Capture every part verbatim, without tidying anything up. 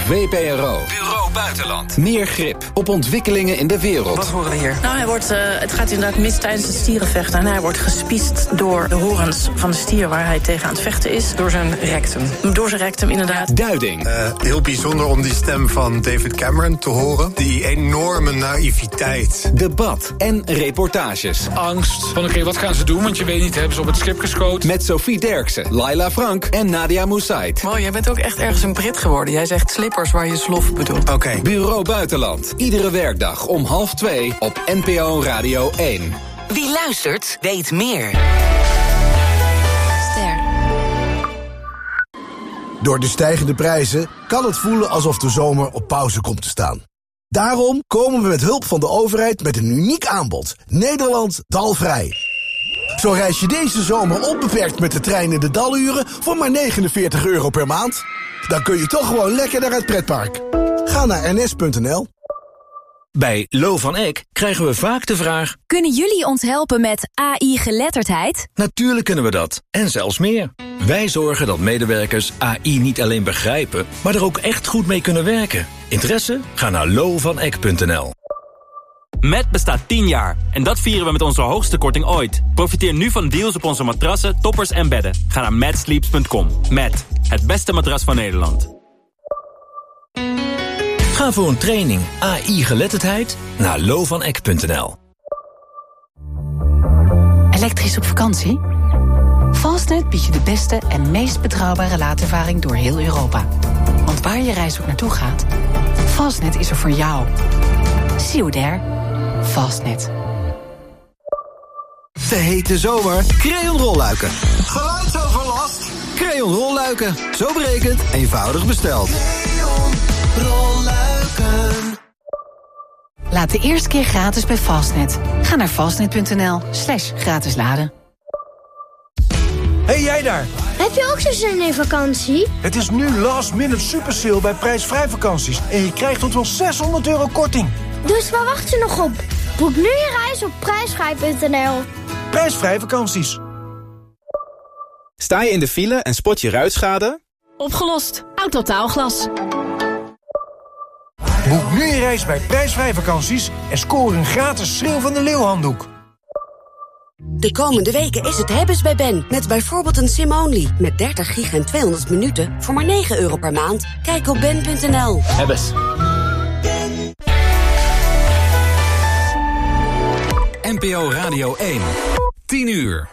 V P R O. Bureau Buitenland. Meer grip op ontwikkelingen in de wereld. Wat horen we hier? Nou, hij wordt, uh, het gaat inderdaad mis tijdens het stierenvechten. En hij wordt gespiest door de horens van de stier waar hij tegen aan het vechten is. Door zijn rectum. Door zijn rectum, inderdaad. Duiding. Uh, heel bijzonder om die stem van David Cameron te horen. Die enorme naïviteit. Debat en reportages. Angst. Van oké, okay, wat gaan ze doen? Want je weet niet, hebben ze op het schip geschoten? Met Sophie Derksen, Laila Frank en Nadia Moussaid. Wow, jij bent ook echt ergens een Brit geworden. Jij zegt slippers waar je slof bedoelt. Oké. Okay. Bureau Buitenland. Iedere werkdag om half twee op N P O Radio één. Wie luistert, weet meer. Ster. Door de stijgende prijzen kan het voelen alsof de zomer op pauze komt te staan. Daarom komen we met hulp van de overheid met een uniek aanbod. Nederland dalvrij. Zo reis je deze zomer onbeperkt met de trein in de daluren voor maar negenenveertig euro per maand. Dan kun je toch gewoon lekker naar het pretpark. Ga naar n s punt n l. Bij Lo van Eck krijgen we vaak de vraag: kunnen jullie ons helpen met A I-geletterdheid? Natuurlijk kunnen we dat, en zelfs meer. Wij zorgen dat medewerkers A I niet alleen begrijpen, maar er ook echt goed mee kunnen werken. Interesse? Ga naar lo van eck punt n l. Met bestaat tien jaar en dat vieren we met onze hoogste korting ooit. Profiteer nu van deals op onze matrassen, toppers en bedden. Ga naar mad sleeps punt com. Met het beste matras van Nederland. Ga voor een training A I-geletterdheid naar lo van eck punt n l. Elektrisch op vakantie? Fastnet biedt je de beste en meest betrouwbare laadervaring door heel Europa. Want waar je reis ook naartoe gaat, Fastnet is er voor jou. See you there. Fastnet. De hete zomer. Crayon rolluiken. Geluidsoverlast. Crayon rolluiken. Zo berekend, eenvoudig besteld. Crayon rolluiken. Laat de eerste keer gratis bij Fastnet. Ga naar fastnet punt n l slash gratis laden. Hey jij daar! Heb je ook zo'n zin in vakantie? Het is nu last minute super sale bij prijsvrij vakanties. En je krijgt tot wel zeshonderd euro korting. Dus waar wacht je nog op? Boek nu je reis op prijsvrij punt n l. Prijsvrij vakanties. Sta je in de file en spot je ruitschade? Opgelost. Autotaalglas. Boek nu je reis bij prijsvrij vakanties en scoor een gratis Schreeuw van de Leeuw handdoek. De komende weken is het hebben's bij Ben. Met bijvoorbeeld een sim-only. Met dertig gig en tweehonderd minuten voor maar negen euro per maand. Kijk op ben punt n l. Hebbes. N P O Radio één. tien uur.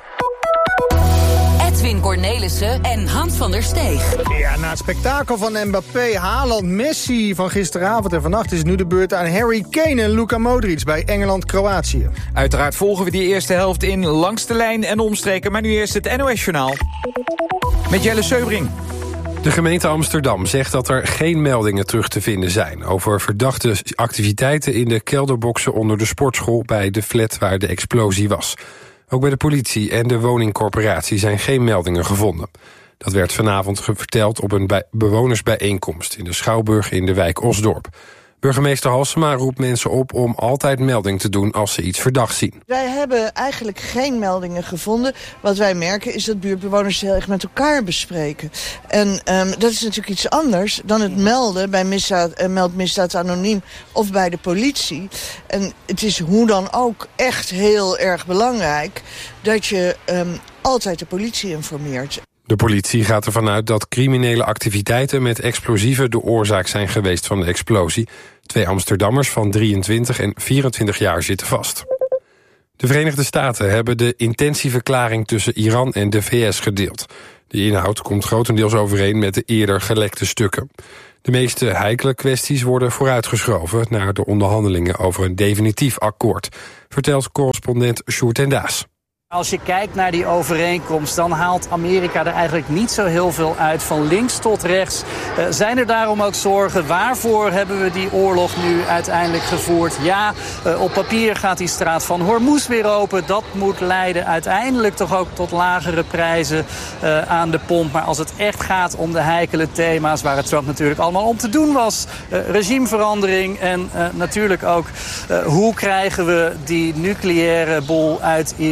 Edwin Cornelissen en Hans van der Steeg. Ja, na het spektakel van Mbappé, Haaland, Messi van gisteravond en vannacht is het nu de beurt aan Harry Kane en Luka Modric bij Engeland-Kroatië. Uiteraard volgen we die eerste helft in langs de lijn en omstreken, maar nu eerst het N O S-journaal. Met Jelle Seubring. De gemeente Amsterdam zegt dat er geen meldingen terug te vinden zijn over verdachte activiteiten in de kelderboxen onder de sportschool bij de flat waar de explosie was. Ook bij de politie en de woningcorporatie zijn geen meldingen gevonden. Dat werd vanavond verteld op een bij- bewonersbijeenkomst in de Schouwburg in de wijk Osdorp. Burgemeester Halsema roept mensen op om altijd melding te doen als ze iets verdachts zien. Wij hebben eigenlijk geen meldingen gevonden. Wat wij merken is dat buurtbewoners heel erg met elkaar bespreken. En um, dat is natuurlijk iets anders dan het melden bij misdaad, uh, meld misdaad anoniem of bij de politie. En het is hoe dan ook echt heel erg belangrijk dat je um, altijd de politie informeert. De politie gaat ervan uit dat criminele activiteiten met explosieven de oorzaak zijn geweest van de explosie. Twee Amsterdammers van drieëntwintig en vierentwintig jaar zitten vast. De Verenigde Staten hebben de intentieverklaring tussen Iran en de V S gedeeld. De inhoud komt grotendeels overeen met de eerder gelekte stukken. De meeste heikele kwesties worden vooruitgeschoven naar de onderhandelingen over een definitief akkoord, vertelt correspondent Sjoerd en Daas. Als je kijkt naar die overeenkomst, dan haalt Amerika er eigenlijk niet zo heel veel uit. Van links tot rechts. Uh, zijn er daarom ook zorgen? Waarvoor hebben we die oorlog nu uiteindelijk gevoerd? Ja, uh, op papier gaat die straat van Hormuz weer open. Dat moet leiden uiteindelijk toch ook tot lagere prijzen uh, aan de pomp. Maar als het echt gaat om de heikele thema's waar het Trump natuurlijk allemaal om te doen was. Uh, regimeverandering en uh, natuurlijk ook uh, hoe krijgen we die nucleaire bol uit Iran? Hoe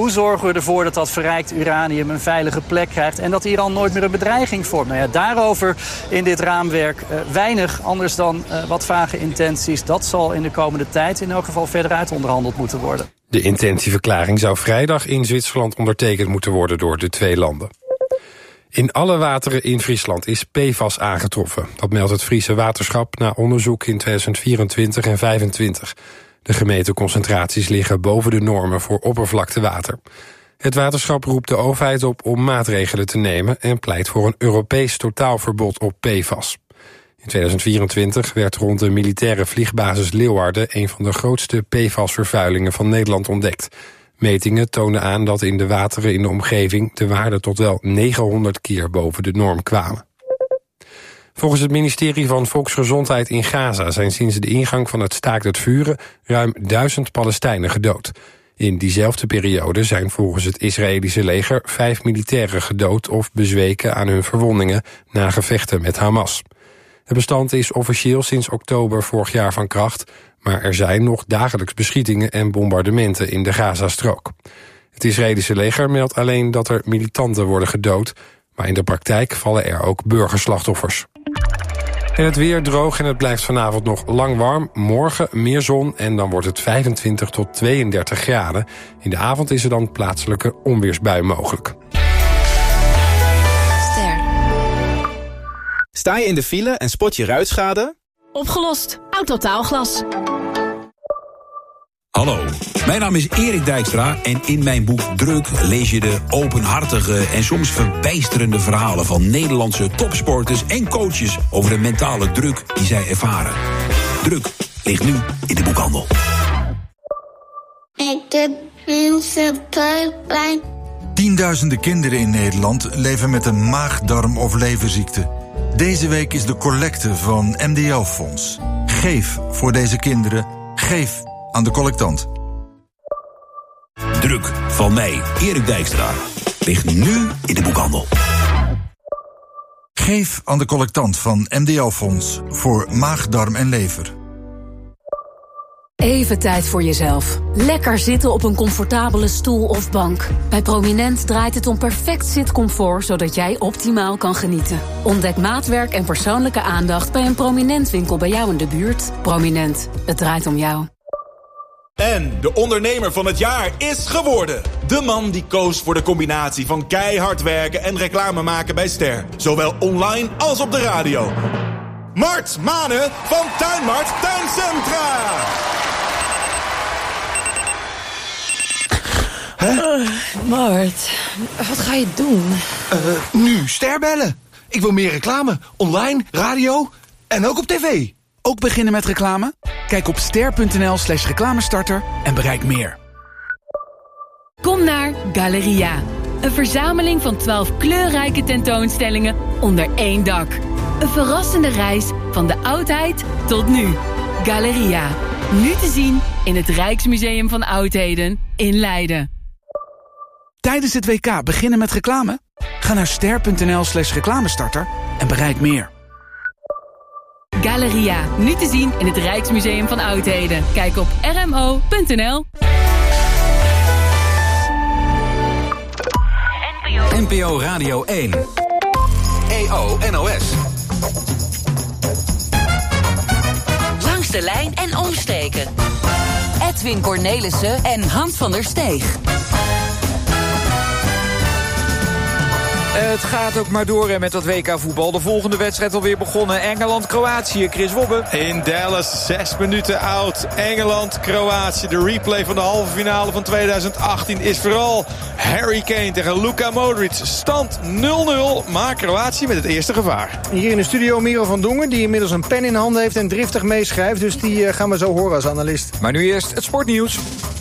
Hoe zorgen we ervoor dat dat verrijkt uranium een veilige plek krijgt en dat Iran nooit meer een bedreiging vormt? Nou ja, daarover in dit raamwerk uh, weinig, anders dan uh, wat vage intenties. Dat zal in de komende tijd in elk geval verder uitonderhandeld moeten worden. De intentieverklaring zou vrijdag in Zwitserland ondertekend moeten worden door de twee landen. In alle wateren in Friesland is P F A S aangetroffen. Dat meldt het Friese Waterschap na onderzoek in tweeduizend vierentwintig en vijfentwintig. De gemeten concentraties liggen boven de normen voor oppervlaktewater. Het waterschap roept de overheid op om maatregelen te nemen en pleit voor een Europees totaalverbod op P F A S. In tweeduizend vierentwintig werd rond de militaire vliegbasis Leeuwarden een van de grootste P F A S-vervuilingen van Nederland ontdekt. Metingen tonen aan dat in de wateren in de omgeving de waarden tot wel negenhonderd keer boven de norm kwamen. Volgens het ministerie van Volksgezondheid in Gaza zijn sinds de ingang van het staakt het vuren ruim duizend Palestijnen gedood. In diezelfde periode zijn volgens het Israëlische leger vijf militairen gedood of bezweken aan hun verwondingen na gevechten met Hamas. Het bestand is officieel sinds oktober vorig jaar van kracht, maar er zijn nog dagelijks beschietingen en bombardementen in de Gazastrook. Het Israëlische leger meldt alleen dat er militanten worden gedood, maar in de praktijk vallen er ook burgerslachtoffers. En het weer droog en het blijft vanavond nog lang warm. Morgen meer zon en dan wordt het vijfentwintig tot tweeëndertig graden. In de avond is er dan plaatselijke onweersbui mogelijk. Ster. Sta je in de file en spot je ruitschade? Opgelost. Autotaalglas. Hallo, mijn naam is Erik Dijkstra en in mijn boek Druk lees je de openhartige en soms verbijsterende verhalen van Nederlandse topsporters en coaches over de mentale druk die zij ervaren. Druk ligt nu in de boekhandel. Ik heb mensen buikpijn. Tienduizenden kinderen in Nederland leven met een maag-darm- of leverziekte. Deze week is de collecte van M D L-fonds. Geef voor deze kinderen. Geef aan de collectant. Druk van mij, Erik Dijkstra, ligt nu in de boekhandel. Geef aan de collectant van M D L-fonds voor maag, darm en lever. Even tijd voor jezelf. Lekker zitten op een comfortabele stoel of bank. Bij Prominent draait het om perfect zitcomfort, zodat jij optimaal kan genieten. Ontdek maatwerk en persoonlijke aandacht bij een Prominent winkel bij jou in de buurt. Prominent, het draait om jou. En de ondernemer van het jaar is geworden. De man die koos voor de combinatie van keihard werken en reclame maken bij Ster. Zowel online als op de radio. Mart Manen van Tuinmart Tuincentra. Huh? Uh, Mart, wat ga je doen? Uh, nu Ster bellen. Ik wil meer reclame. Online, radio en ook op tv. Ook beginnen met reclame? Kijk op ster.nl slash reclamestarter en bereik meer. Kom naar Galeria. Een verzameling van twaalf kleurrijke tentoonstellingen onder één dak. Een verrassende reis van de oudheid tot nu. Galeria. Nu te zien in het Rijksmuseum van Oudheden in Leiden. Tijdens het W K beginnen met reclame? Ga naar ster.nl slash reclamestarter en bereik meer. Galeria, nu te zien in het Rijksmuseum van Oudheden. Kijk op r m o punt n l. N P O Radio één. E O N O S. Langs de lijn en omstreken. Edwin Cornelissen en Hans van der Steeg. Het gaat ook maar door met dat W K-voetbal. De volgende wedstrijd alweer begonnen. Engeland-Kroatië. Chris Wobbe. In Dallas, zes minuten oud. Engeland-Kroatië. De replay van de halve finale van tweeduizend achttien is vooral Harry Kane tegen Luka Modric. Stand nul nul, maar Kroatië met het eerste gevaar. Hier in de studio Merel van Dongen, die inmiddels een pen in handen heeft en driftig meeschrijft. Dus die uh, gaan we zo horen als analist. Maar nu eerst het sportnieuws.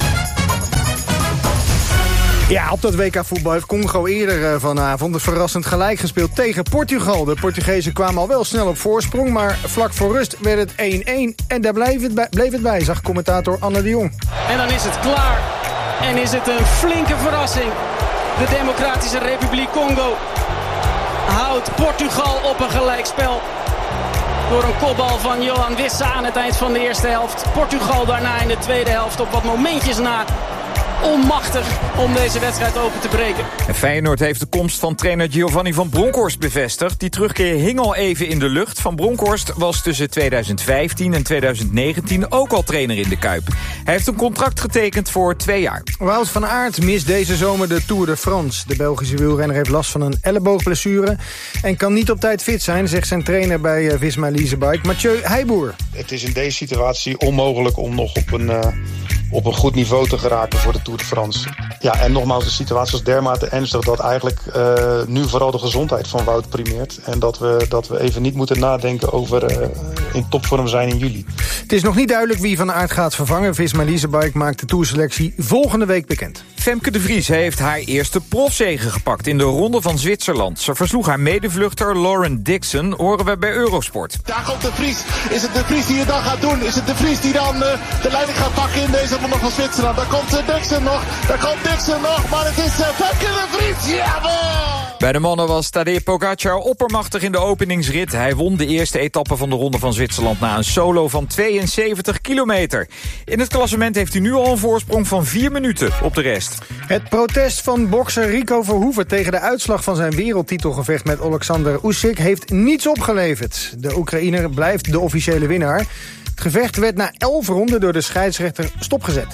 Ja, op dat W K-voetbal heeft Congo eerder vanavond een verrassend gelijk gespeeld tegen Portugal. De Portugezen kwamen al wel snel op voorsprong, maar vlak voor rust werd het één één. En daar bleef het bij, bleef het bij, zag commentator Anne de Jong. En dan is het klaar. En is het een flinke verrassing. De Democratische Republiek Congo houdt Portugal op een gelijkspel. Door een kopbal van Johan Wissa aan het eind van de eerste helft. Portugal daarna in de tweede helft op wat momentjes na onmachtig om deze wedstrijd open te breken. En Feyenoord heeft de komst van trainer Giovanni van Bronckhorst bevestigd. Die terugkeer hing al even in de lucht. Van Bronckhorst was tussen tweeduizend vijftien en tweeduizend negentien ook al trainer in de Kuip. Hij heeft een contract getekend voor twee jaar. Wout van Aert mist deze zomer de Tour de France. De Belgische wielrenner heeft last van een elleboogblessure en kan niet op tijd fit zijn, zegt zijn trainer bij Visma Leasebike, Mathieu Heijboer. Het is in deze situatie onmogelijk om nog op een, uh, op een goed niveau te geraken voor de Tour de France. Ja, en nogmaals, de situatie is dermate ernstig dat eigenlijk uh, nu vooral de gezondheid van Wout primeert. En dat we, dat we even niet moeten nadenken over uh, in topvorm zijn in juli. Het is nog niet duidelijk wie Van Aert gaat vervangen. Visma Leasebike maakt de tourselectie volgende week bekend. Femke de Vries heeft haar eerste profzege gepakt in de Ronde van Zwitserland. Ze versloeg haar medevluchter Lauren Dixon, horen we bij Eurosport. Daar komt de Vries. Is het de Vries die het dan gaat doen? Is het de Vries die dan uh, de leiding gaat pakken in deze Ronde van Zwitserland? Daar komt uh, Dixon nog. Daar komt Dixon nog. Maar het is uh, Femke de Vries. Jawel! Bij de mannen was Tadej Pogacar oppermachtig in de openingsrit. Hij won de eerste etappe van de Ronde van Zwitserland na een solo van tweeënzeventig kilometer. In het klassement heeft hij nu al een voorsprong van vier minuten op de rest. Het protest van bokser Rico Verhoeven tegen de uitslag van zijn wereldtitelgevecht met Alexander Usyk heeft niets opgeleverd. De Oekraïner blijft de officiële winnaar. Het gevecht werd na elf ronden door de scheidsrechter stopgezet.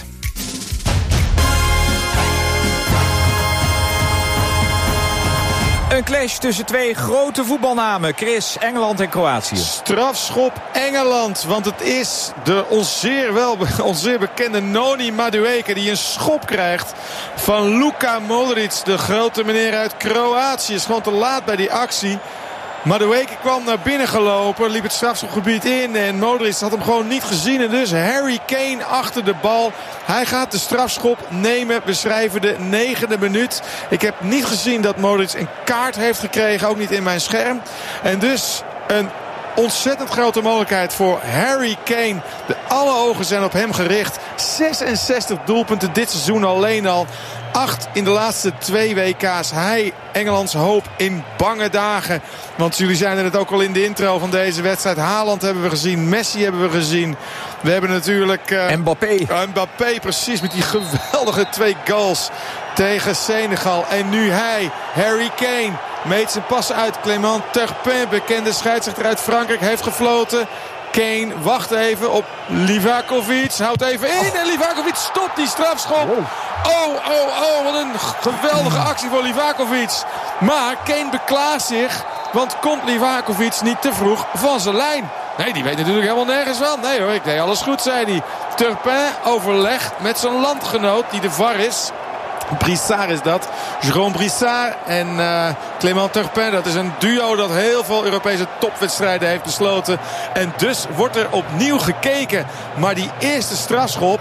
Een clash tussen twee grote voetbalnamen. Chris, Engeland en Kroatië. Strafschop Engeland. Want het is de onzeer, wel, onzeer bekende Noni Madueke die een schop krijgt van Luka Modric. De grote meneer uit Kroatië. Is gewoon te laat bij die actie. Madueke kwam naar binnen gelopen, liep het strafschopgebied in en Modric had hem gewoon niet gezien. En dus Harry Kane achter de bal. Hij gaat de strafschop nemen. We schrijven de negende minuut. Ik heb niet gezien dat Modric een kaart heeft gekregen, ook niet in mijn scherm. En dus een ontzettend grote mogelijkheid voor Harry Kane. De alle ogen zijn op hem gericht. zesenzestig doelpunten dit seizoen alleen al. Acht in de laatste twee W K's. Hij, Engelands hoop in bange dagen. Want jullie zeiden het ook al in de intro van deze wedstrijd. Haaland hebben we gezien. Messi hebben we gezien. We hebben natuurlijk... Uh, Mbappé. Mbappé, precies. Met die geweldige twee goals tegen Senegal. En nu hij, Harry Kane, meet zijn passen uit. Clément Turpin, bekende scheidsrechter uit Frankrijk, heeft gefloten. Kane wacht even op Livakovic. Houdt even in en Livakovic stopt die strafschop. Oh, oh, oh, wat een geweldige actie voor Livakovic. Maar Kane beklaagt zich, want komt Livakovic niet te vroeg van zijn lijn? Nee, die weet natuurlijk helemaal nergens van. Nee hoor, ik deed alles goed, zei hij. Turpin overlegt met zijn landgenoot die de V A R is. Brissard is dat. Jérôme Brissard en uh, Clément Turpin. Dat is een duo dat heel veel Europese topwedstrijden heeft besloten. En dus wordt er opnieuw gekeken. Maar die eerste strafschop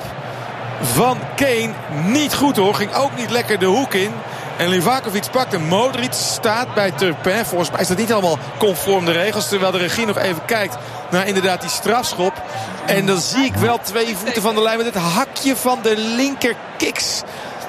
van Kane niet goed hoor. Ging ook niet lekker de hoek in. En Livakovic pakt en Modric staat bij Turpin. Volgens mij is dat niet allemaal conform de regels. Terwijl de regie nog even kijkt naar inderdaad die strafschop. En dan zie ik wel twee voeten van de lijn met het hakje van de linker kiks.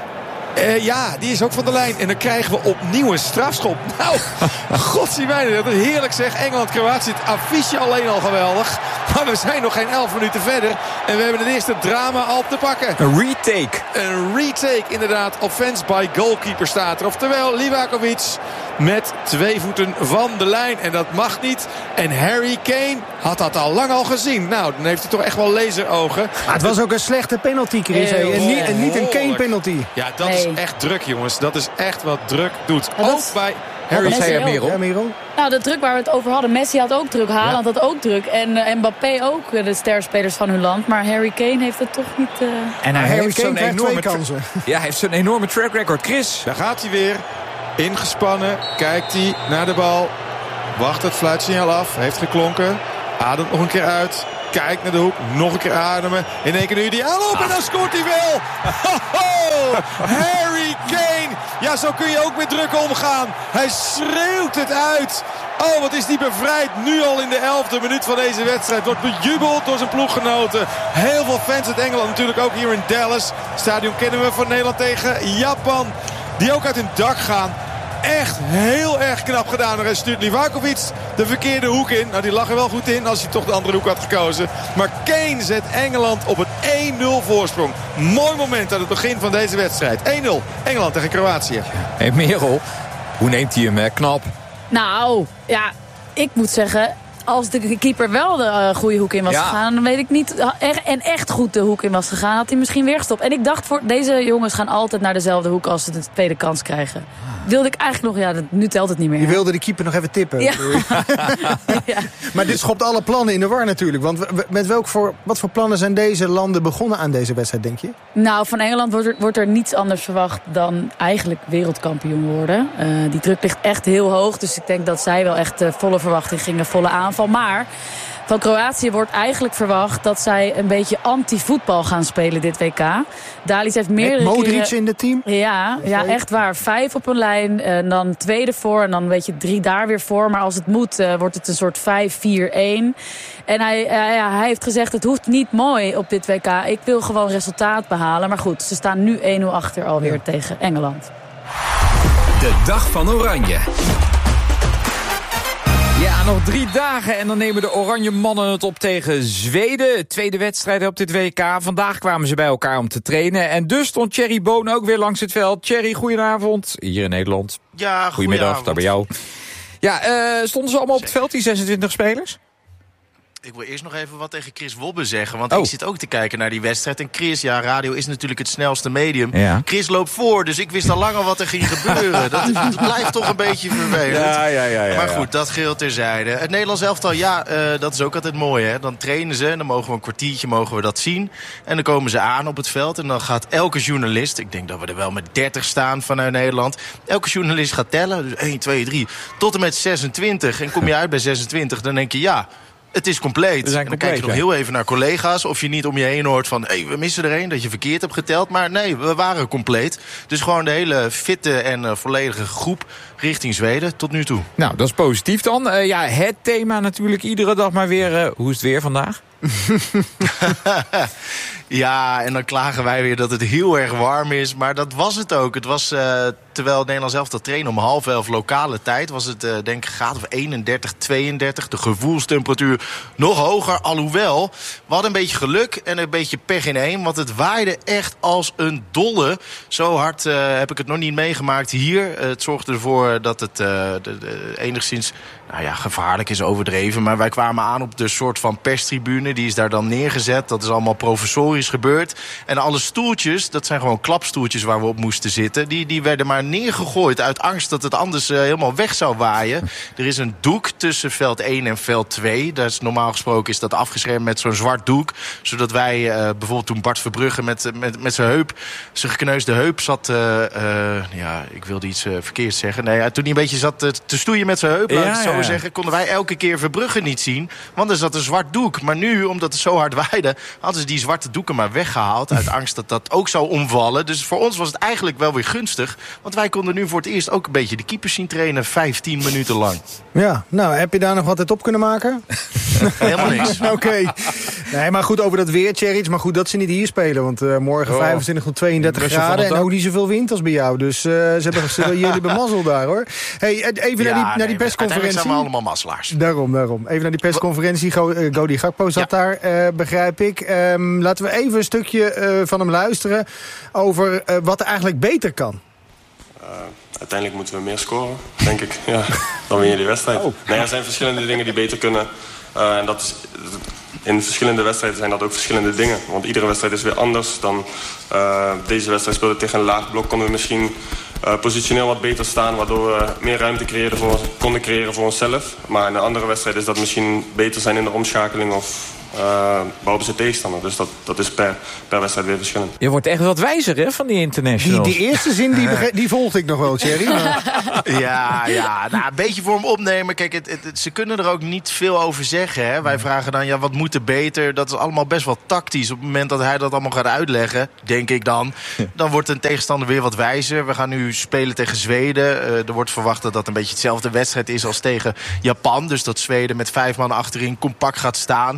Uh, ja, die is ook van de lijn. En dan krijgen we opnieuw een strafschop. Nou, godzie mijne, dat is heerlijk zeg. Engeland-Kroatië, het affiche alleen al geweldig. Maar we zijn nog geen elf minuten verder. En we hebben het eerste drama al te pakken. Een retake. Een retake, inderdaad. Offense by goalkeeper staat er. Oftewel, Livakovic met twee voeten van de lijn. En dat mag niet. En Harry Kane had dat al lang al gezien. Nou, dan heeft hij toch echt wel laserogen. Maar het was ook een slechte penalty, Chris. En niet, en niet een Kane penalty. Ja, dat nee. is echt druk, jongens. Dat is echt wat druk doet. Ja, ook is... bij Harry Kane. Nou, de druk waar we het over hadden. Messi had ook druk. Haaland ja. had ook druk. En uh, Mbappé ook, de sterspelers van hun land. Maar Harry Kane heeft het toch niet... Uh... En hij, hij heeft zo'n enorme kansen. Ja, hij heeft zo'n enorme track record. Chris. Daar gaat hij weer. Ingespannen. Kijkt hij naar de bal. Wacht het fluitsignaal af. Heeft geklonken. Ademt nog een keer uit. Kijkt naar de hoek. Nog een keer ademen. In één keer nu die aanloop. En dan scoort hij wel. Ho-ho! Harry Kane. Ja, zo kun je ook met druk omgaan. Hij schreeuwt het uit. Oh, wat is die bevrijd. Nu al in de elfde minuut van deze wedstrijd. Wordt bejubeld door zijn ploeggenoten. Heel veel fans uit Engeland. Natuurlijk ook hier in Dallas. Stadion kennen we van Nederland tegen Japan. Die ook uit hun dak gaan. echt heel erg knap gedaan. Er stuurt Livakovic de verkeerde hoek in. Nou, die lag er wel goed in als hij toch de andere hoek had gekozen. Maar Kane zet Engeland op een één nul voorsprong. Mooi moment aan het begin van deze wedstrijd. één nul Engeland tegen Kroatië. Hey Merel, hoe neemt hij hem hè? Knap? Nou, ja, ik moet zeggen, als de keeper wel de uh, goede hoek in was ja. gegaan, dan weet ik niet, en echt goed de hoek in was gegaan, had hij misschien weer gestopt. En ik dacht, voor deze jongens gaan altijd naar dezelfde hoek als ze de tweede kans krijgen. Wilde ik eigenlijk nog, ja, dat, nu telt het niet meer. Je wilde de keeper nog even tippen. Ja. ja. Maar dit schopt alle plannen in de war natuurlijk. Want met welk voor, wat voor plannen zijn deze landen begonnen aan deze wedstrijd, denk je? Nou, van Engeland wordt er, wordt er niets anders verwacht dan eigenlijk wereldkampioen worden. Uh, die druk ligt echt heel hoog. Dus ik denk dat zij wel echt uh, volle verwachting gingen, volle aanval. Maar van Kroatië wordt eigenlijk verwacht dat zij een beetje anti-voetbal gaan spelen dit W K. Dalis heeft meerdere Modric keren... in het team? Ja, ja, echt waar. Vijf op een lijn en dan twee ervoor en dan weet je drie daar weer voor. Maar als het moet uh, wordt het een soort vijf vier een. En hij, uh, ja, hij heeft gezegd het hoeft niet mooi op dit W K. Ik wil gewoon resultaat behalen. Maar goed, ze staan nu één nul achter alweer ja. tegen Engeland. De dag van Oranje. Ja, nog drie dagen en dan nemen de Oranje Mannen het op tegen Zweden. Tweede wedstrijd op dit W K. Vandaag kwamen ze bij elkaar om te trainen. En dus stond Thierry Boon ook weer langs het veld. Thierry, goedenavond. Hier in Nederland. Ja, goedemiddag, daar bij jou. Ja, uh, stonden ze allemaal op het veld, die zesentwintig spelers? Ik wil eerst nog even wat tegen Chris Wobbe zeggen. Want oh. ik zit ook te kijken naar die wedstrijd. En Chris, ja, radio is natuurlijk het snelste medium. Ja. Chris loopt voor, dus ik wist al lang al wat er ging gebeuren. Dat, is, dat blijft toch een beetje vervelend. Ja, ja, ja, ja, maar goed, ja. dat geheel terzijde. Het Nederlands elftal, ja, uh, dat is ook altijd mooi. Hè? Dan trainen ze en dan mogen we een kwartiertje mogen we dat zien. En dan komen ze aan op het veld. En dan gaat elke journalist, ik denk dat we er wel met dertig staan vanuit Nederland. Elke journalist gaat tellen. Dus één, twee, drie, tot en met zesentwintig. En kom je uit bij zesentwintig, dan denk je ja... Het is compleet. En dan compleet, kijk je nog ja. heel even naar collega's. Of je niet om je heen hoort van... hé, hey, we missen er één, dat je verkeerd hebt geteld. Maar nee, we waren compleet. Dus gewoon de hele fitte en uh, volledige groep richting Zweden tot nu toe. Nou, dat is positief dan. Uh, ja, het thema natuurlijk iedere dag maar weer... Uh, hoe is het weer vandaag? Ja, en dan klagen wij weer dat het heel erg warm is. Maar dat was het ook. Het was, uh, terwijl het Nederlands elftal trainde om half elf lokale tijd... was het, uh, denk ik, graad of eenendertig, tweeëndertig. De gevoelstemperatuur nog hoger. Alhoewel, we hadden een beetje geluk en een beetje pech in één. Want het waaide echt als een dolle. Zo hard uh, heb ik het nog niet meegemaakt hier. Uh, het zorgde ervoor dat het uh, de, de, enigszins... Nou ja, gevaarlijk is overdreven. Maar wij kwamen aan op de soort van perstribune. Die is daar dan neergezet. Dat is allemaal professorisch gebeurd. En alle stoeltjes, dat zijn gewoon klapstoeltjes waar we op moesten zitten. Die, die werden maar neergegooid uit angst dat het anders uh, helemaal weg zou waaien. Er is een doek tussen veld één en veld twee. Dat is, normaal gesproken is dat afgeschermd met zo'n zwart doek. Zodat wij, uh, bijvoorbeeld toen Bart Verbrugge met, met, met zijn heup, zijn gekneusde heup zat... Uh, uh, ja, ik wilde iets uh, verkeerds zeggen. Nee, toen hij een beetje zat uh, te stoeien met zijn heup, laat ik het zo zeggen, konden wij elke keer Verbrugge niet zien. Want er zat een zwart doek. Maar nu, omdat het zo hard waaide, hadden ze die zwarte doeken maar weggehaald. Uit angst dat dat ook zou omvallen. Dus voor ons was het eigenlijk wel weer gunstig. Want wij konden nu voor het eerst ook een beetje de keepers zien trainen. vijftien minuten lang. Ja, nou, heb je daar nog wat uit op kunnen maken? Helemaal niks. Oké. Okay. Nee, maar goed, over dat weer, Tjerits. Maar goed dat ze niet hier spelen. Want uh, morgen oh. vijfentwintig tot tweeëndertig graden. En ook niet zoveel wind als bij jou. Dus uh, ze hebben ze jullie bemazzel daar, hoor. Hey, even ja, naar die, nee, naar die persconferentie. zijn we allemaal mazzelaars. Daarom, daarom. Even naar die persconferentie. Godi Gakpo zat ja. daar, uh, begrijp ik. Um, laten we even een stukje uh, van hem luisteren over uh, wat er eigenlijk beter kan. Uh, uiteindelijk moeten we meer scoren, denk ik. Ja, dan win je die wedstrijd. Oh. Nee, er zijn verschillende dingen die beter kunnen. Uh, en dat is, in verschillende wedstrijden zijn dat ook verschillende dingen. Want iedere wedstrijd is weer anders. Dan, uh, deze wedstrijd speelde tegen een laag blok. Konden we misschien uh, positioneel wat beter staan. Waardoor we meer ruimte creëren voor, konden creëren voor onszelf. Maar in een andere wedstrijd is dat misschien beter zijn in de omschakeling of... Uh, behalve zijn tegenstander. Dus dat, dat is per, per wedstrijd weer verschillend. Je wordt echt wat wijzer, hè, van die internationals. Die, die eerste zin, die, die volgde ik nog wel, Thierry. Maar... Ja, ja, nou, een beetje voor hem opnemen. Kijk, het, het, het, ze kunnen er ook niet veel over zeggen. Hè. Wij vragen dan, ja, wat moet er beter? Dat is allemaal best wel tactisch. Op het moment dat hij dat allemaal gaat uitleggen, denk ik dan... dan wordt een tegenstander weer wat wijzer. We gaan nu spelen tegen Zweden. Uh, er wordt verwacht dat dat een beetje hetzelfde wedstrijd is als tegen Japan. Dus dat Zweden met vijf man achterin compact gaat staan. Als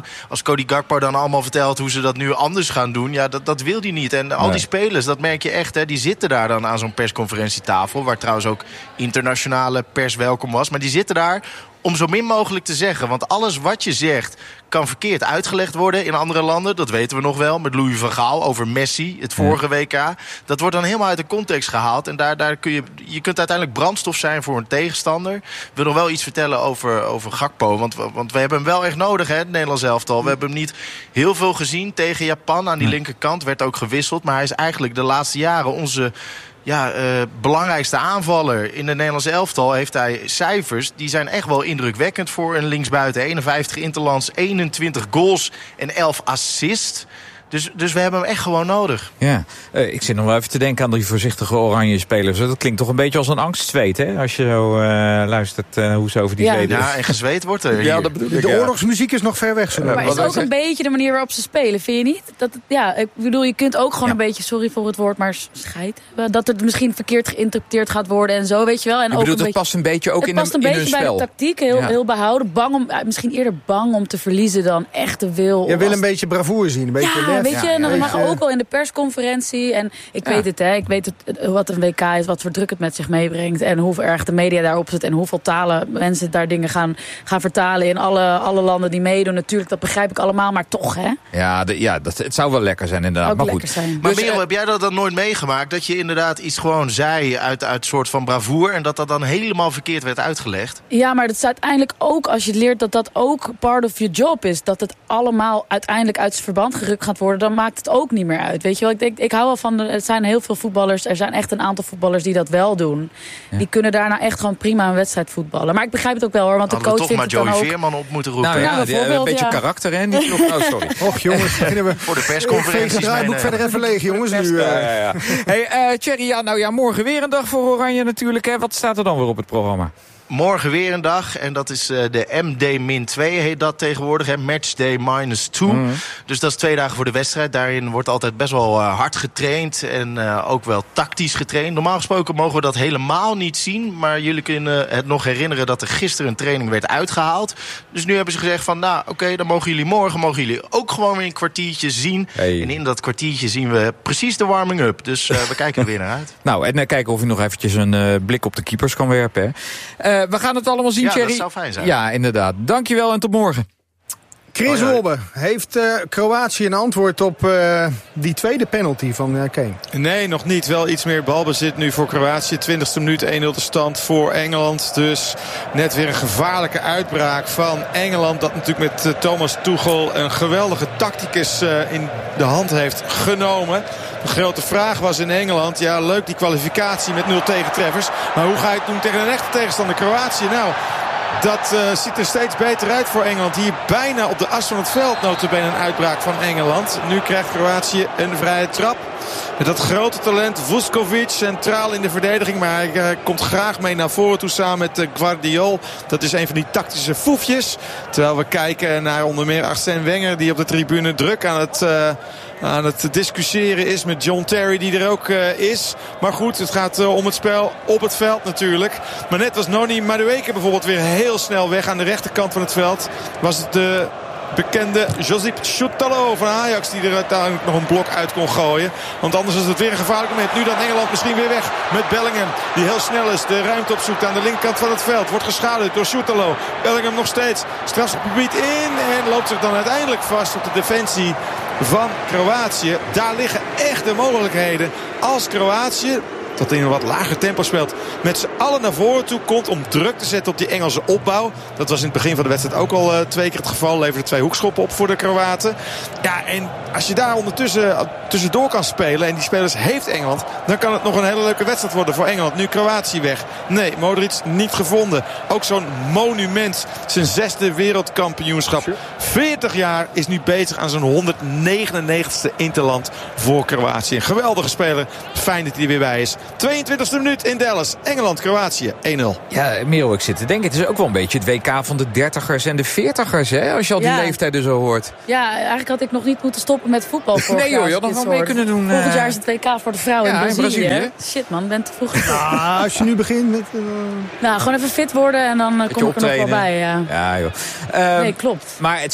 Cody Gakpo dan allemaal vertelt hoe ze dat nu anders gaan doen. Ja, dat, dat wil hij niet. En al Nee. die spelers, dat merk je echt. Hè, die zitten daar dan aan zo'n persconferentietafel. Waar trouwens ook internationale pers welkom was. Maar die zitten daar om zo min mogelijk te zeggen. Want alles wat je zegt kan verkeerd uitgelegd worden in andere landen. Dat weten we nog wel. Met Louis van Gaal over Messi, het vorige W K. Dat wordt dan helemaal uit de context gehaald. En daar, daar kun je, je kunt uiteindelijk brandstof zijn voor een tegenstander. Ik wil nog wel iets vertellen over, over Gakpo. Want, want we hebben hem wel echt nodig, hè, het Nederlands elftal. We hebben hem niet heel veel gezien tegen Japan. Aan die linkerkant werd ook gewisseld. Maar hij is eigenlijk de laatste jaren onze... Ja, uh, belangrijkste aanvaller in de Nederlandse elftal. Heeft hij cijfers die zijn echt wel indrukwekkend voor een linksbuiten. eenenvijftig interlands, eenentwintig goals en elf assists. Dus, dus we hebben hem echt gewoon nodig. Ja, uh, ik zit nog wel even te denken aan die voorzichtige oranje spelers. Dat klinkt toch een beetje als een angstzweet, hè? Als je zo uh, luistert uh, hoe ze over die Ja. zweden... Ja, en gezweet wordt er. Ja, dat bedoel ik. De Ja. oorlogsmuziek is nog ver weg. Zo. Maar is ook een beetje de manier waarop ze spelen, vind je niet? Dat het, ja, ik bedoel, je kunt ook gewoon Ja. een beetje, sorry voor het woord, maar scheid hebben. Dat het misschien verkeerd geïnterpreteerd gaat worden en zo, weet je wel. En Ik ook bedoel, een dat beetje, past een beetje ook het in, past hun, een in hun beetje bij spel. de tactiek, heel, Ja. heel behouden. Bang om, misschien eerder bang om te verliezen dan echt de wil. Je wil een beetje bravoure zien, een beetje Ja, lef. weet je, en dan Beetje- mag ook wel in de persconferentie. En ik Ja. weet het, hè. Ik weet het, wat een W K is, wat voor druk het met zich meebrengt. En hoe erg de media daarop zit. En hoeveel talen mensen daar dingen gaan, gaan vertalen in alle, alle landen die meedoen. Natuurlijk, dat begrijp ik allemaal, maar toch, hè. Ja, de, ja dat, het zou wel lekker zijn inderdaad. Ook maar lekker goed. zijn. Maar Dus, Merel, eh, heb jij dat dan nooit meegemaakt? Dat je inderdaad iets gewoon zei uit, uit soort van bravoure... en dat dat dan helemaal verkeerd werd uitgelegd? Ja, maar dat is uiteindelijk ook, als je leert dat dat ook part of your job is. Dat het allemaal uiteindelijk uit zijn verband gerukt gaat worden. Dan maakt het ook niet meer uit. Weet je wel, ik denk, ik hou wel van, de, er zijn heel veel voetballers. Er zijn echt een aantal voetballers die dat wel doen. Ja. Die kunnen daarna echt gewoon prima een wedstrijd voetballen. Maar ik begrijp het ook wel hoor, want de Hadden we coach toch maar vindt het Joey dan ook. Veerman op moeten roepen. Nou ja, Ja, die, een bijvoorbeeld, beetje ja. karakter, hè? Niet nog, oh, sorry. Och jongens, beginnen we. Voor de Ik veeg persconferenties. het draaiboek meenemen. verder even leeg, jongens. Nu, Ja, eh. ja, ja. Hey, uh, Thierry, ja, nou ja, morgen weer een dag voor Oranje natuurlijk. Hè. Wat staat er dan weer op het programma? Morgen weer een dag. En dat is uh, de M D twee heet dat tegenwoordig. Hè? Matchday minus two. Mm. Dus dat is twee dagen voor de wedstrijd. Daarin wordt altijd best wel uh, hard getraind. En uh, ook wel tactisch getraind. Normaal gesproken mogen we dat helemaal niet zien. Maar jullie kunnen het nog herinneren dat er gisteren een training werd uitgehaald. Dus nu hebben ze gezegd van, nou oké, okay, dan mogen jullie morgen mogen jullie ook gewoon weer een kwartiertje zien. Hey. En in dat kwartiertje zien we precies de warming-up. Dus uh, we kijken er weer naar uit. Nou, en uh, kijken of u nog eventjes een uh, blik op de keepers kan werpen. Hè. Uh, we gaan het allemaal zien, Ja, Thierry. dat zou fijn zijn. Ja, inderdaad. Dankjewel en tot morgen. Chris Oh, ja. Wobbe, heeft uh, Kroatië een antwoord op uh, die tweede penalty van uh, Kane? Nee, nog niet. Wel iets meer balbezit nu voor Kroatië. twintigste minuut, één nul de stand voor Engeland. Dus net weer een gevaarlijke uitbraak van Engeland. Dat natuurlijk met uh, Thomas Tuchel een geweldige tacticus uh, in de hand heeft genomen. De grote vraag was in Engeland, ja leuk die kwalificatie met nul tegentreffers. Maar hoe ga je het doen tegen een echte tegenstander Kroatië? Nou, dat uh, ziet er steeds beter uit voor Engeland. Hier bijna op de as van het veld notabene een uitbraak van Engeland. Nu krijgt Kroatië een vrije trap. Met dat grote talent Vuskovic centraal in de verdediging. Maar hij uh, komt graag mee naar voren toe samen met uh, Gvardiol. Dat is een van die tactische foefjes. Terwijl we kijken naar onder meer Arsène Wenger die op de tribune druk aan het... Uh, aan het discussiëren is met John Terry die er ook uh, is. Maar goed, het gaat uh, om het spel op het veld natuurlijk. Maar net was Noni Madueke bijvoorbeeld weer heel snel weg aan de rechterkant van het veld. Was het de bekende Josip Chutalo van Ajax die er uiteindelijk nog een blok uit kon gooien. Want anders is het weer een gevaarlijk moment. Nu dan Engeland misschien weer weg met Bellingham. Die heel snel is, de ruimte opzoekt aan de linkerkant van het veld. Wordt geschaduwd door Chutalo. Bellingham nog steeds. Strafschopgebied in en loopt zich dan uiteindelijk vast op de defensie van Kroatië. Daar liggen echte mogelijkheden als Kroatië, dat in een wat lager tempo speelt, met z'n allen naar voren toe komt om druk te zetten op die Engelse opbouw. Dat was in het begin van de wedstrijd ook al uh, twee keer het geval. Leverde twee hoekschoppen op voor de Kroaten. Ja, en als je daar ondertussen uh, tussendoor kan spelen, en die spelers heeft Engeland, dan kan het nog een hele leuke wedstrijd worden voor Engeland. Nu Kroatië weg. Nee, Modric niet gevonden. Ook zo'n monument. Zijn zesde wereldkampioenschap. veertig jaar is nu bezig aan zijn honderdnegenennegentigste interland voor Kroatië. Een geweldige speler. Fijn dat hij er weer bij is. tweeëntwintigste minuut in Dallas. Engeland, Kroatië, één nul. Ja, Merel, ik zit te denken. Het is ook wel een beetje het W K van de dertigers en de veertigers, hè? Als je al die Ja. leeftijden zo hoort. Ja, eigenlijk had ik nog niet moeten stoppen met voetbal vorig Nee, joh, jaar, je had als nog ik wel dit mee hoorde. kunnen doen, Volgend uh, jaar is het W K voor de vrouwen Ja, in in Brazilië. Brazilië. Shit man, ben te vroeg gestopt. Ah, als je nu begint met... Uh... Nou, gewoon even fit worden en dan uh, kom ik er nog wel bij. Ja. Ja, joh. Um, Nee, klopt. Maar het zijn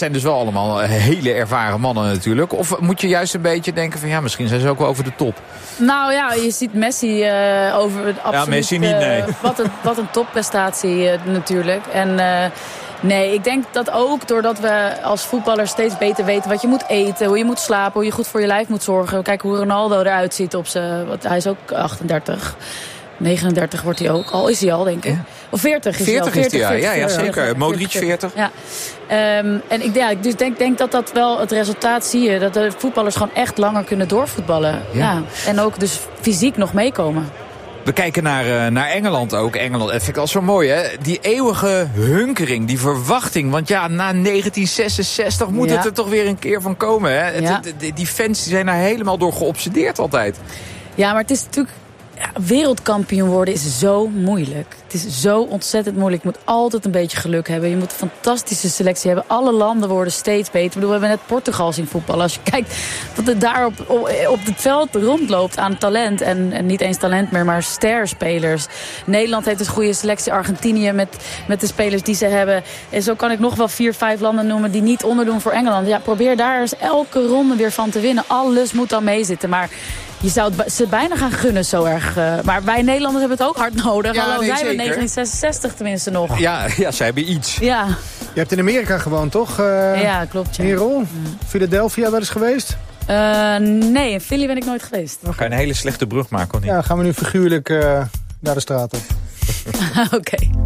zijn dus wel allemaal hele ervaren mannen natuurlijk. Of moet je juist een beetje denken van ja, misschien zijn ze ook wel over de top. Nou ja, je ziet Messi uh, over het absoluut... Ja, Messi niet, nee. Uh, wat, een, wat een topprestatie uh, natuurlijk. En... Uh, Nee, ik denk dat ook doordat we als voetballers steeds beter weten wat je moet eten, hoe je moet slapen, hoe je goed voor je lijf moet zorgen. Kijk hoe Ronaldo eruit ziet op zijn, hij is ook achtendertig. negenendertig wordt hij ook. Al is hij al, denk ik. Of veertig is veertig hij al. veertig is hij, ja. Ja, ja, zeker. Modric veertig. Ja. Um, en ik ja, dus denk, denk dat dat wel het resultaat zie je. Dat de voetballers gewoon echt langer kunnen doorvoetballen. Ja. Ja. En ook dus fysiek nog meekomen. We kijken naar, uh, naar Engeland ook. Engeland, dat vind ik al zo mooi, hè? Die eeuwige hunkering, die verwachting. Want ja, na negentien zesenzestig moet ja. het er toch weer een keer van komen, hè? Het, ja. het, die fans die zijn daar helemaal door geobsedeerd altijd. Ja, maar het is natuurlijk... Ja, wereldkampioen worden is zo moeilijk. Het is zo ontzettend moeilijk. Je moet altijd een beetje geluk hebben. Je moet een fantastische selectie hebben. Alle landen worden steeds beter. Ik bedoel, we hebben net Portugal zien voetballen. Als je kijkt wat er daar op, op, op het veld rondloopt aan talent. En, en niet eens talent meer, maar sterspelers. Nederland heeft een goede selectie. Argentinië met, met de spelers die ze hebben. En zo kan ik nog wel vier, vijf landen noemen die niet onderdoen voor Engeland. Ja, probeer daar eens elke ronde weer van te winnen. Alles moet dan meezitten. Maar je zou het ze bijna gaan gunnen zo erg. Uh, maar wij Nederlanders hebben het ook hard nodig. Ja, Hallo, nee, zij hebben zeker. negentien zesenzestig tenminste nog. Ja, ja, zij hebben iets. Ja. Je hebt in Amerika gewoond, toch? Uh, ja, klopt. Ja. Merel? Mm. Philadelphia wel eens geweest? Uh, nee, in Philly ben ik nooit geweest. Dan ga je een hele slechte brug maken, of niet? Ja, gaan we nu figuurlijk uh, naar de straat op. Oké. Okay.